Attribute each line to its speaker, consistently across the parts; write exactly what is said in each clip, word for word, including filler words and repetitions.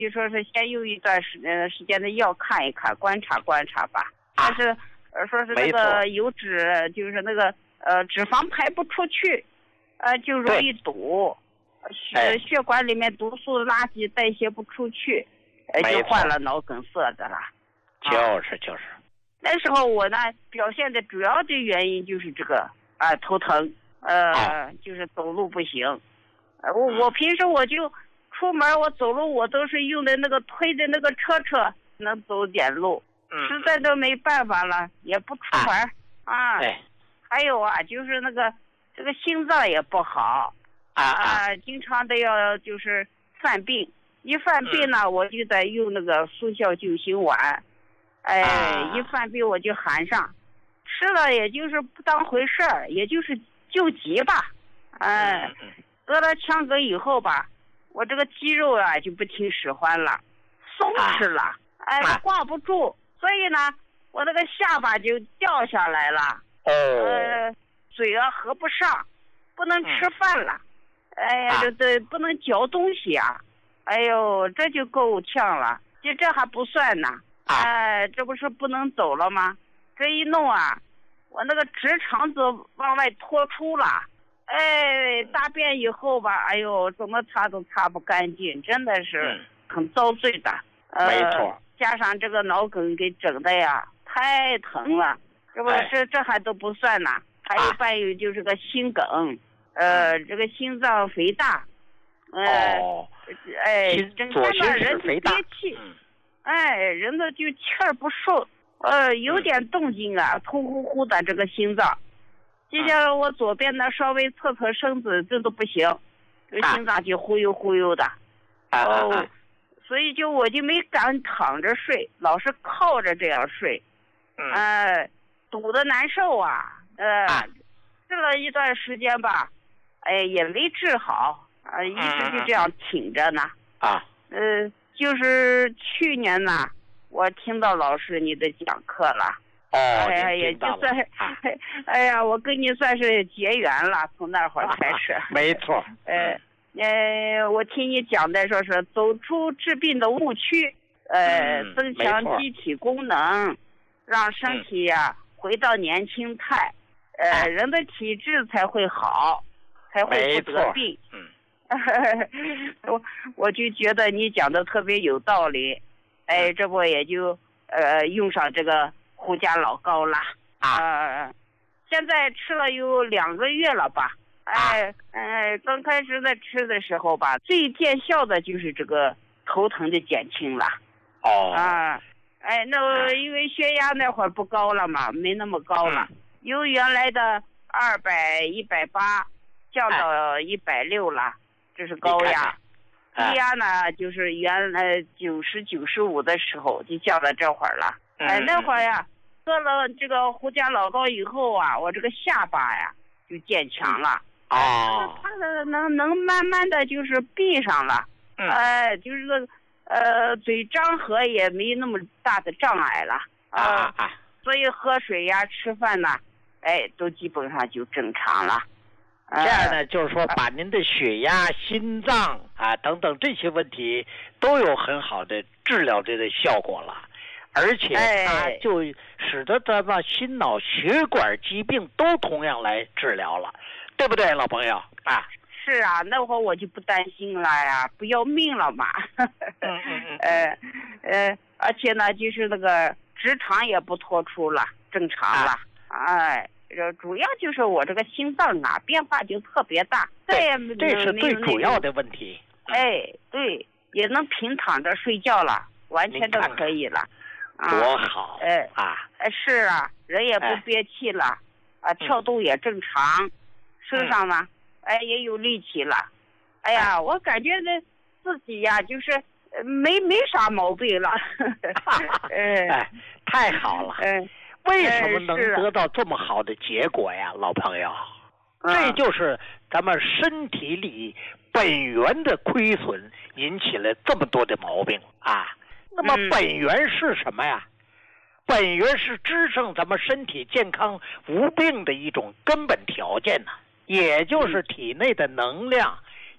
Speaker 1: 就说是先用一段时呃时间的药看一看，观察观察吧。但是呃说是那个油脂就是那个呃脂肪排不出去，呃就容易堵，血血管里面毒素垃圾代谢不出去，呃就患了脑梗塞的了。
Speaker 2: 就是就是。
Speaker 1: 那时候我呢表现的主要的原因就是这个啊、呃、头疼，呃、哦、就是走路不行，呃我我平时我就出门我走路我都是用的那个推的那个车车能走点路，嗯、实在都没办法了也不出门啊。
Speaker 2: 哎、
Speaker 1: 还有啊就是那个这个心脏也不好
Speaker 2: 啊
Speaker 1: 啊，经常的要就是犯病，一犯病呢、嗯、我就得用那个速效救心丸。哎、啊，一犯病我就含上，吃了也就是不当回事儿，也就是救急吧。哎，得了腔梗以后吧，我这个肌肉啊就不听使唤了，松弛了，啊、哎，挂不住，所以呢，我那个下巴就掉下来了。
Speaker 2: 哦。
Speaker 1: 呃，嘴啊合不上，不能吃饭了。嗯、哎呀，这这不能嚼东西啊！哎呦，这就够呛了。就这还不算呢。哎，这不是不能走了吗？这一弄啊，我那个直肠子往外脱出了。哎，大便以后吧，哎呦，怎么擦都擦不干净，真的是很遭罪的。
Speaker 2: 嗯、没错、
Speaker 1: 呃。加上这个脑梗给整的呀，太疼了。这不是、哎、这这还都不算呢，还有伴有就是个心梗，啊、呃，这个心脏肥大。
Speaker 2: 呃、哦。
Speaker 1: 哎，整天吧人就憋气。
Speaker 2: 嗯
Speaker 1: 哎，人的就气儿不顺，呃，有点动静啊，突呼呼的这个心脏，就像我左边呢稍微侧侧身子，这都不行，这个心脏就忽悠忽悠的，
Speaker 2: 啊、
Speaker 1: 哦，所以就我就没敢躺着睡，老是靠着这样睡，
Speaker 2: 嗯，
Speaker 1: 哎，堵得难受啊，呃，治了一段时间吧，哎，也没治好，啊、呃，一直就这样挺着呢，
Speaker 2: 啊，
Speaker 1: 呃。就是去年呢，我听到老师你的讲课了，
Speaker 2: 哦，
Speaker 1: 哎呀，也就算，哎呀，我跟你算是结缘了，从那会儿开始。
Speaker 2: 啊、没错。
Speaker 1: 呃，呃，我听你讲的说是走出治病的误区，呃，
Speaker 2: 嗯、
Speaker 1: 增强机体功能，让身体呀、啊、回到年轻态，呃、啊，人的体质才会好，才会不得病。
Speaker 2: 嗯。
Speaker 1: 我我就觉得你讲的特别有道理，哎，这不也就呃用上这个胡家老膏了啊、呃，现在吃了有两个月了吧？哎，哎，刚开始在吃的时候吧，最见效的就是这个头疼的减轻了。
Speaker 2: 哦。
Speaker 1: 啊，哎，那因为血压那会儿不高了嘛，没那么高了，由原来的二百一百八降到一百六了。这是高压，低压呢就是原来九十九十五的时候就降到这会儿了。
Speaker 2: 嗯、
Speaker 1: 哎，那会儿呀，喝了这个胡家老膏以后啊，我这个下巴呀就渐强了。
Speaker 2: 哦。
Speaker 1: 它的能能慢慢的就是闭上了。
Speaker 2: 嗯。
Speaker 1: 哎，就是这个呃嘴张合也没那么大的障碍了。
Speaker 2: 啊啊啊！
Speaker 1: 所以喝水呀、吃饭呐，哎，都基本上就正常了。
Speaker 2: 这样呢，就是说把您的血压、心脏啊等等这些问题都有很好的治疗这个效果了，而且它就使得咱们心脑血管疾病都同样来治疗了，对不对，老朋友啊？
Speaker 1: 是啊，那会儿我就不担心了呀，不要命了嘛。
Speaker 2: 嗯嗯嗯。
Speaker 1: 呃呃，而且呢，就是那个直肠也不脱出了，正常了，啊、哎。主要就是我这个心脏啊变化就特别大，
Speaker 2: 这这是最主要的问题。
Speaker 1: 哎，对，也能平躺着睡觉了，完全都可以了。
Speaker 2: 看看多好！
Speaker 1: 哎
Speaker 2: 啊，
Speaker 1: 哎是啊，人也不憋气了，啊，跳动也正常，身上呢，哎也有力气了。哎呀，我感觉这自己呀，就是没没啥毛病了。
Speaker 2: 哎，太好了。
Speaker 1: 嗯。
Speaker 2: 为什么能得到这么好的结果呀，老朋友？这就是咱们身体里本源的亏损引起了这么多的毛病啊。那么本源是什么呀？本源是支撑咱们身体健康无病的一种根本条件呢、啊，也就是体内的能量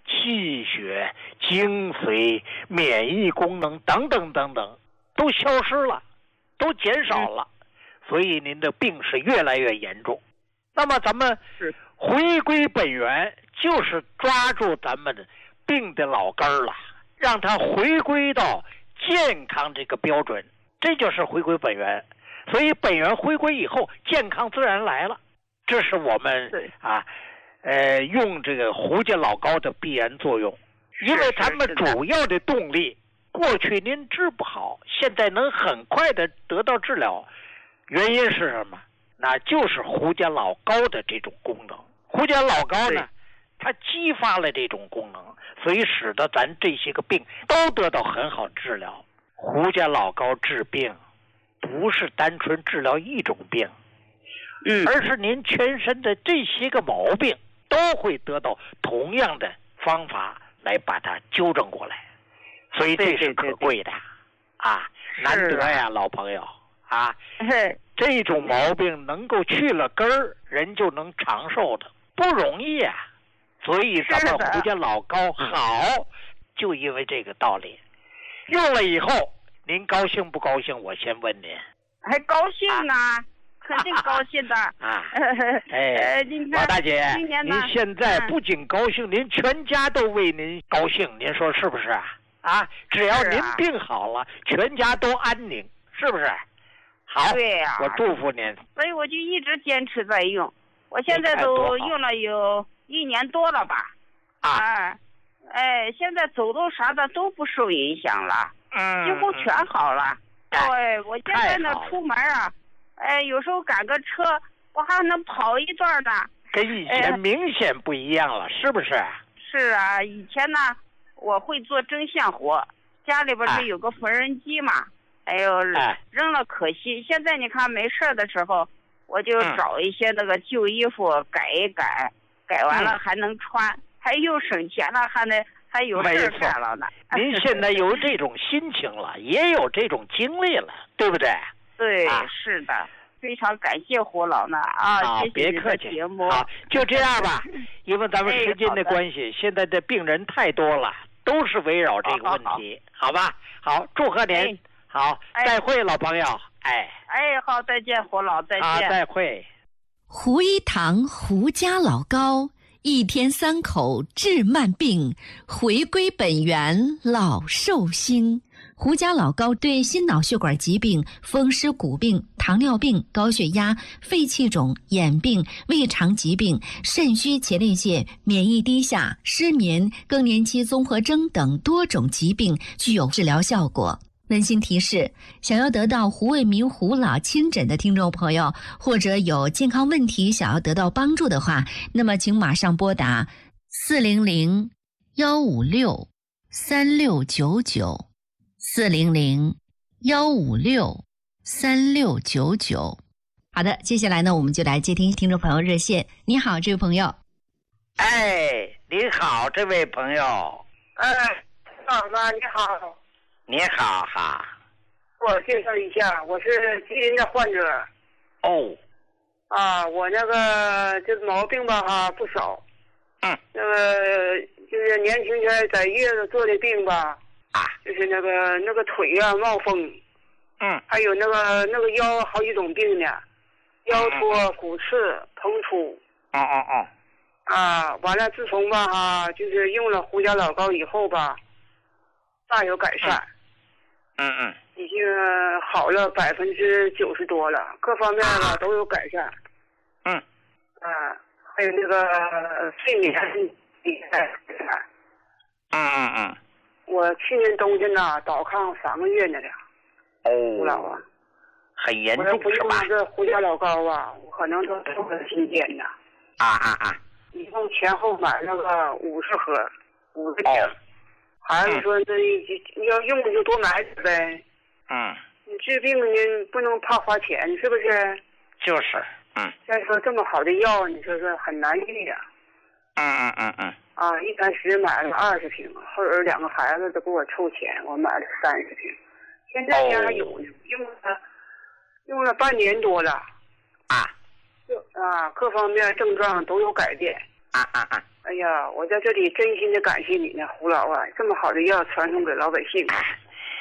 Speaker 2: 气血、精髓、免疫功能等等等等都消失了，都减少了，所以您的病是越来越严重。那么咱们回归本源，就是抓住咱们病的老根儿了，让它回归到健康这个标准，这就是回归本源。所以本源回归以后，健康自然来了。这是我们啊，呃，用这个胡家老膏的必然作用。因为咱们主要的动力，过去您治不好，现在能很快的得到治疗，原因是什么？那就是胡家老膏的这种功能。胡家老膏呢，它激发了这种功能，所以使得咱这些个病都得到很好治疗。胡家老膏治病不是单纯治疗一种病，
Speaker 1: 嗯，
Speaker 2: 而是您全身的这些个毛病都会得到同样的方法来把它纠正过来，所以这是可贵的。对对对啊，难得呀，老朋友啊，这种毛病能够去了根儿，人就能长寿的，不容易啊。所以咱们胡家老膏好，就因为这个道理。用了以后，您高兴不高兴？我先问您。
Speaker 1: 还高兴呢，啊、肯定高兴的
Speaker 2: 啊！哎，王大姐，您现在不仅高兴，您全家都为您高兴，您说是不是啊？啊，只要您病好了，全家都安宁，是不是？好，
Speaker 1: 对呀、
Speaker 2: 啊，我祝福您。
Speaker 1: 所以我就一直坚持在用，我现在都用了有一年多了吧。啊，哎，现在走动啥的都不受影响了，
Speaker 2: 嗯，
Speaker 1: 几乎全好了。对、哎，我现在呢出门啊，哎，有时候赶个车，我还能跑一段呢。
Speaker 2: 跟以前明显不一样了，哎、是不是？
Speaker 1: 是啊，以前呢我会做针线活，家里边就有个缝纫机嘛。哎呦，扔了可惜。现在你看没事的时候，我就找一些那个旧衣服改一改，嗯、改完了还能穿，嗯、还又省钱了，还能还有事干了呢。
Speaker 2: 您现在有这种心情了，也有这种经历了，对不对？
Speaker 1: 对，啊、是的，非常感谢胡老呢啊！谢谢
Speaker 2: 别客气。
Speaker 1: 节目
Speaker 2: 好，就这样吧，因为咱们时间的关系，哎、现在的病人太多了，都是围绕这个问题，好, 好, 好吧？好，祝贺您。哎好，再会，老朋友。哎，
Speaker 1: 哎，好，再见，胡老，再见。
Speaker 2: 啊，再会。
Speaker 3: 胡一堂胡家老膏，一天三口治慢病，回归本源老寿星。胡家老膏对心脑血管疾病、风湿骨病、糖尿病、高血压、肺气肿、眼病、胃肠疾病、肾虚前列腺、免疫低下、失眠、更年期综合征等多种疾病具有治疗效果。温馨提示：想要得到胡卫民胡老亲诊的听众朋友，或者有健康问题想要得到帮助的话，那么请马上拨打四零零幺五六三六九九四零零幺五六三六九九。好的，接下来呢，我们就来接听听众朋友热线。你好，这位朋友。
Speaker 4: 哎，你好，这位朋友。
Speaker 5: 哎，老妈，你好。
Speaker 4: 你好哈，
Speaker 5: 我介绍一下，我是基因的患者。
Speaker 4: 哦，
Speaker 5: 啊，我那个这个毛病吧哈不少。
Speaker 4: 嗯。
Speaker 5: 那个就是年轻前在月子做的病吧。
Speaker 4: 啊。
Speaker 5: 就是那个那个腿啊冒风。
Speaker 4: 嗯。
Speaker 5: 还有那个那个腰好几种病呢，腰脱、骨刺、膨出。
Speaker 4: 哦哦哦。
Speaker 5: 啊，完了，自从吧哈，就是用了胡家老膏以后吧，大有改善。
Speaker 4: 嗯嗯嗯，
Speaker 5: 已经好了百分之九十多了，各方面吧都有改善。
Speaker 4: 嗯，
Speaker 5: 啊，还有那个睡眠也改善。
Speaker 4: 嗯嗯嗯，
Speaker 5: 我去年冬天呐倒炕三个月呢了。
Speaker 4: 哦，
Speaker 5: 胡老啊，
Speaker 4: 很严重
Speaker 5: 是吧？我要不用这胡家老膏啊，我可能都瘦了新鲜呢。
Speaker 4: 啊啊啊！
Speaker 5: 一共前后买了个五十盒，五个瓶。
Speaker 4: 哦
Speaker 5: 孩子说：“这要用的就多买点呗。”
Speaker 4: 嗯。
Speaker 5: 你治病你不能怕花钱，是不是？
Speaker 4: 就是，嗯。
Speaker 5: 再说这么好的药，你说是很难遇呀。
Speaker 4: 嗯嗯嗯嗯。
Speaker 5: 啊，一开始买了二十瓶，后边两个孩子都给我凑钱，我买了三十瓶。现在家还有呢，哦、用了用了半年多了。
Speaker 4: 啊。
Speaker 5: 就啊，各方面症状都有改变。
Speaker 4: 啊啊啊！
Speaker 5: 哎呀，我在这里真心的感谢你呢，胡老啊，这么好的药传送给老百姓。